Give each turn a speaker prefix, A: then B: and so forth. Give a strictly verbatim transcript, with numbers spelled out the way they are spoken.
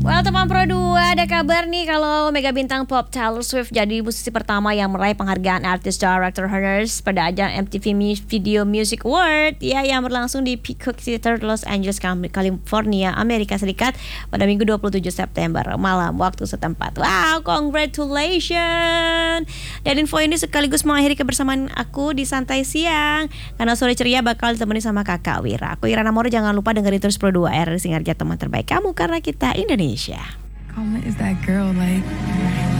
A: Well, teman Pro dua, ada kabar nih kalau mega bintang pop Taylor Swift jadi musisi pertama yang meraih penghargaan Artist Director Honors pada ajang M T V Video Music Award ya yang berlangsung di Peacock Theater, Los Angeles, California, Amerika Serikat pada Minggu dua puluh tujuh September malam waktu setempat. Wow, congratulations. Dan info ini sekaligus mengakhiri kebersamaan aku di Santai Siang, karena sore ceria bakal ditemani sama Kakak Wira. Aku Irana Moro, jangan lupa dengerin terus Pro dua R, Singarja teman terbaik kamu karena kita Indonesia.
B: Is that girl like